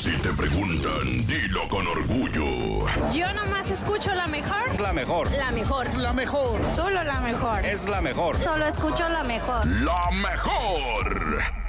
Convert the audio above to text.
Si te preguntan, dilo con orgullo. Yo nomás escucho la mejor. La mejor. La mejor. La mejor. Solo la mejor. Es la mejor. Solo escucho la mejor. La mejor.